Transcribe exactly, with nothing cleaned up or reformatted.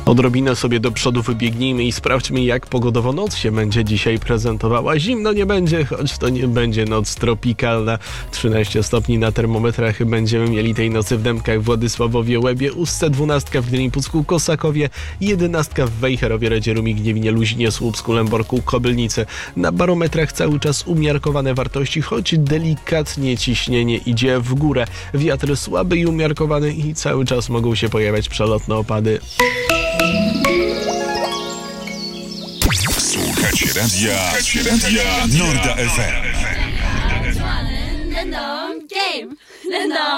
Odrobinę sobie do przodu wybiegnijmy i sprawdźmy, jak pogodowo noc się będzie dzisiaj prezentowała. Zimno nie będzie, choć to nie będzie noc tropikalna. trzynaście stopni na termometrach będziemy mieli tej nocy w Dębkach, Władysławowie, Łebie, Ustce, dwunastka w Gdyni, Pucku, Kosakowie, jedenastka w Wejherowie, Radzieromi, Gniewinie, Luzinie, Słupsku, Lęborku, Kobylnicy. Na barometrach cały czas umiarkowane wartości, choć delikatnie ciśnienie idzie w górę. Wiatr słaby i umiarkowany i cały czas mogą się pojawiać przelotne opady. Słuchacie radia, radia Norda F M.